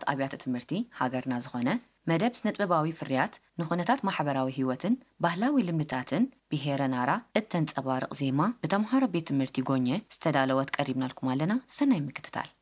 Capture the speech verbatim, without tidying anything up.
ኣብያተ ትምህርቲ ሃገርና ዝኾነ መደብ ስነ-ጥበባዊ ፍርያት ንኹነታት ማሕበራዊ ህይወትን ባህላዊ ልምድታትን ብሄረ ናራ እተንጸባርቕ ዜማ ብተምሃሮ ቤት ትምህርቲ ጎኘ ዝተዳለወት ቀሪብናልኩም ኣለና። ሰናይ ምክትታል።